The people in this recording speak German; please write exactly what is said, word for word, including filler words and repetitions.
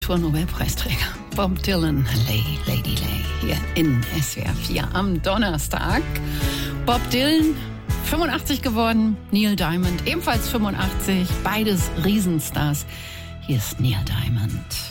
Nobelpreisträger Bob Dylan, Lay, Lady Lay, hier in S W R vier am Donnerstag. Bob Dylan, fünfundachtzig geworden, Neil Diamond, ebenfalls fünfundachtzig, beides Riesenstars. Hier ist Neil Diamond.